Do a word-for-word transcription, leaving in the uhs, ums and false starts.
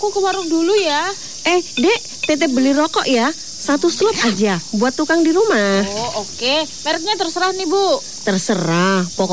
aku ke warung dulu ya. Eh, Dek, Teteh beli rokok ya. Satu slop aja buat tukang di rumah. Oh, oke. Mereknya terserah nih, Bu. Terserah, pokoknya